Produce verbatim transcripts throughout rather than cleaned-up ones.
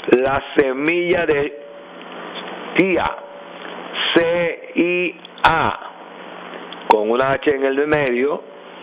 la semilla de Kia, C I A, con una H en el medio,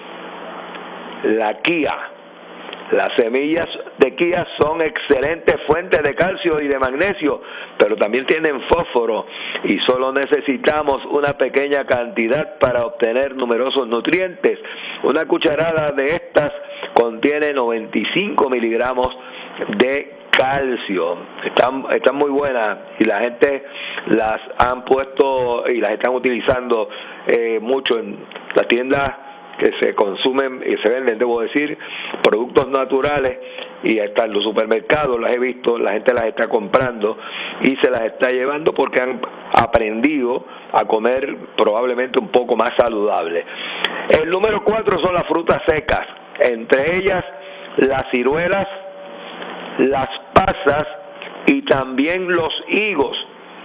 la Kia. Las semillas de Kia son excelentes fuentes de calcio y de magnesio, pero también tienen fósforo y solo necesitamos una pequeña cantidad para obtener numerosos nutrientes. Una cucharada de estas contiene noventa y cinco miligramos de calcio. Están, están muy buenas y la gente las han puesto y las están utilizando eh, mucho en las tiendas que se consumen y se venden, debo decir, productos naturales, y hasta en los supermercados las he visto, la gente las está comprando y se las está llevando porque han aprendido a comer probablemente un poco más saludable. El número cuatro son las frutas secas, entre ellas las ciruelas, las pasas y también los higos.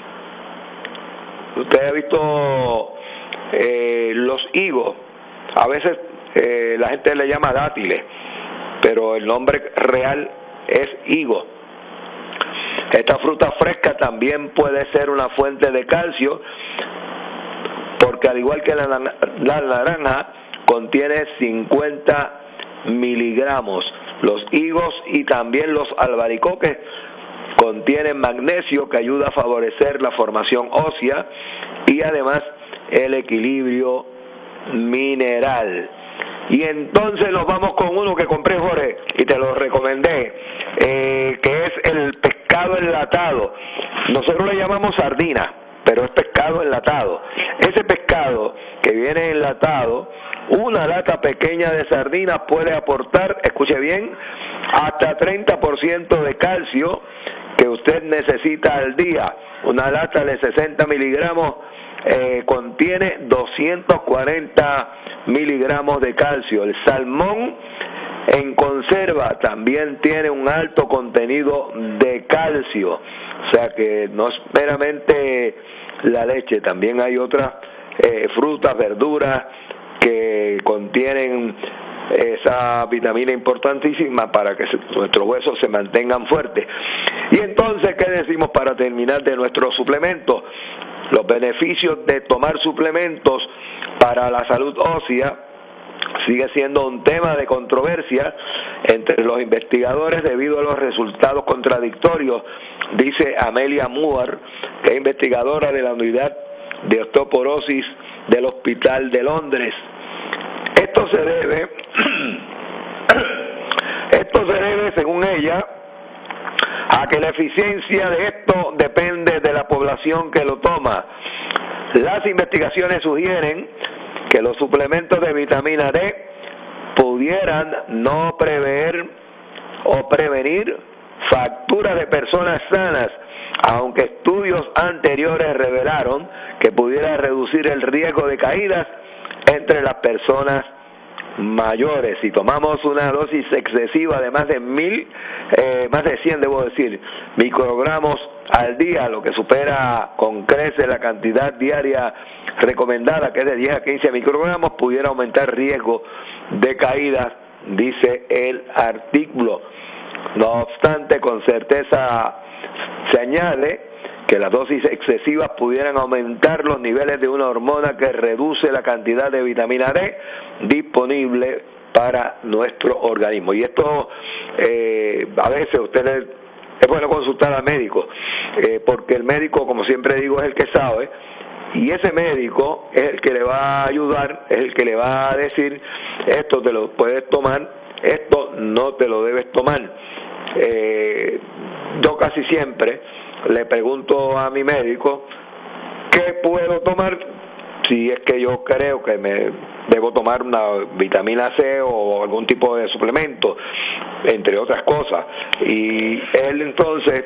Usted ha visto eh, los higos. A veces eh, la gente le llama dátiles, pero el nombre real es higo. Esta fruta fresca también puede ser una fuente de calcio, porque al igual que la, la naranja, contiene cincuenta miligramos. Los higos y también los albaricoques contienen magnesio, que ayuda a favorecer la formación ósea y además el equilibrio mineral. Y entonces nos vamos con uno que compré, Jorge, y te lo recomendé, eh, que es el pescado enlatado. Nosotros le llamamos sardina, pero es pescado enlatado. Ese pescado que viene enlatado, una lata pequeña de sardinas puede aportar, escuche bien, hasta treinta por ciento de calcio que usted necesita al día. Una lata de sesenta miligramos Eh, contiene doscientos cuarenta miligramos de calcio. El salmón en conserva también tiene un alto contenido de calcio, o sea que no es meramente la leche, también hay otras eh, frutas, verduras que contienen esa vitamina importantísima para que nuestros huesos se mantengan fuertes. Y entonces, ¿qué decimos para terminar de nuestros suplementos? Los beneficios de tomar suplementos para la salud ósea sigue siendo un tema de controversia entre los investigadores debido a los resultados contradictorios, dice Amelia Moore, que es investigadora de la unidad de osteoporosis del Hospital de Londres. Esto se debe, esto se debe, según ella, a que la eficiencia de esto depende de la población que lo toma. Las investigaciones sugieren que los suplementos de vitamina D pudieran no prever o prevenir fracturas de personas sanas, aunque estudios anteriores revelaron que pudiera reducir el riesgo de caídas entre las personas mayores. Si tomamos una dosis excesiva de más de mil, eh, más de cien, debo decir, microgramos al día, lo que supera con creces la cantidad diaria recomendada, que es de diez a quince microgramos, pudiera aumentar riesgo de caídas, dice el artículo. No obstante, con certeza se añade que las dosis excesivas pudieran aumentar los niveles de una hormona que reduce la cantidad de vitamina D disponible para nuestro organismo. Y esto eh, a veces ustedes es bueno consultar al médico, eh, porque el médico, como siempre digo, es el que sabe, y ese médico es el que le va a ayudar, es el que le va a decir, esto te lo puedes tomar, esto no te lo debes tomar. Eh, yo casi siempre le pregunto a mi médico qué puedo tomar, si es que yo creo que me debo tomar una vitamina C o algún tipo de suplemento, entre otras cosas, y él entonces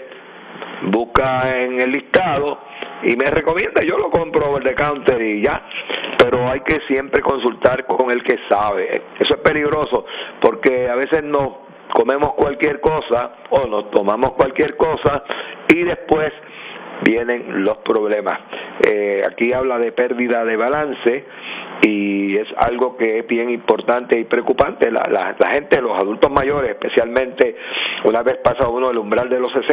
busca en el listado y me recomienda, yo lo compro over the counter y ya, pero hay que siempre consultar con el que sabe. Eso es peligroso porque a veces nos comemos cualquier cosa o nos tomamos cualquier cosa y después vienen los problemas. Eh, aquí habla de pérdida de balance y es algo que es bien importante y preocupante. La, la, la gente, los adultos mayores, especialmente una vez pasa uno el umbral de los sesenta,